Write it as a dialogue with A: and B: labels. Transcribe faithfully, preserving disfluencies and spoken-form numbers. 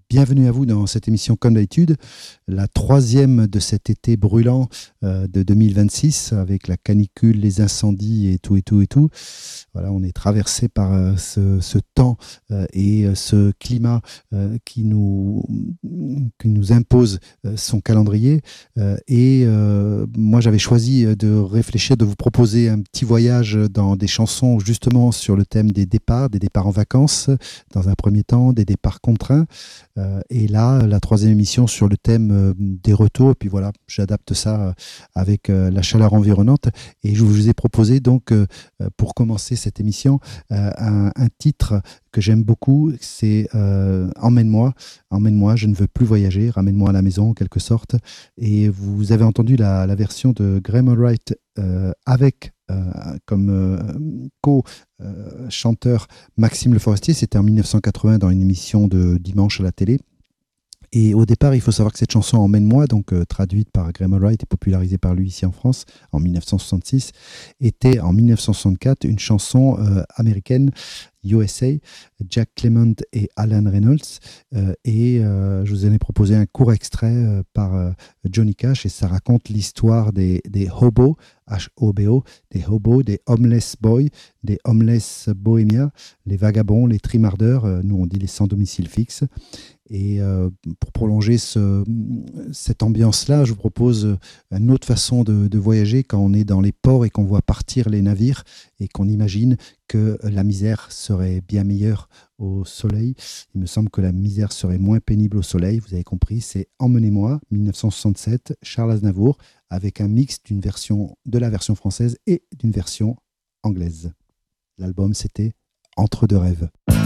A: Bienvenue à vous dans cette émission comme d'habitude, la troisième de cet été brûlant euh, de deux mille vingt-six avec la canicule, les incendies et tout et tout et tout. Voilà, on est traversé par euh, ce, ce temps euh, et euh, ce climat euh, qui nous qui nous impose euh, son calendrier. Euh, et euh, moi, j'avais choisi de réfléchir, de vous proposer un petit voyage dans des chansons justement sur le thème des départs, des départs en vacances dans un premier temps, des départs contraints. Euh, et là, la troisième émission sur le thème euh, des retours. Et puis voilà, j'adapte ça euh, avec euh, la chaleur environnante. Et je vous ai proposé donc, euh, pour commencer cette émission, euh, un, un titre que j'aime beaucoup. C'est euh, Emmène-moi. Emmène-moi, je ne veux plus voyager. Ramène-moi à la maison, en quelque sorte. Et vous avez entendu la, la version de Graham Allwright euh, avec euh, comme euh, co-chanteur euh, Maxime Le Forestier. C'était en mille neuf cent quatre-vingts dans une émission de dimanche à la télé. Et au départ, il faut savoir que cette chanson Emmène-moi, donc euh, traduite par Graham Allwright et popularisée par lui ici en France en mille neuf cent soixante-six, était en mille neuf cent soixante-quatre une chanson euh, américaine, U S A, Jack Clement et Alan Reynolds. Euh, et euh, je vous en ai proposé un court extrait euh, par euh, Johnny Cash, et ça raconte l'histoire des, des hobos, H O B O, des hobos, des homeless boys, des homeless bohémiens, les vagabonds, les trimardeurs, euh, nous on dit les sans domicile fixe. Et euh, pour prolonger ce, cette ambiance-là, je vous propose une autre façon de, de voyager quand on est dans les ports et qu'on voit partir les navires et qu'on imagine que la misère serait bien meilleure au soleil. Il me semble que la misère serait moins pénible au soleil. Vous avez compris, c'est Emmenez-moi, mille neuf cent soixante-sept, Charles Aznavour, avec un mix d'une version, de la version française et d'une version anglaise. L'album, c'était Entre deux rêves.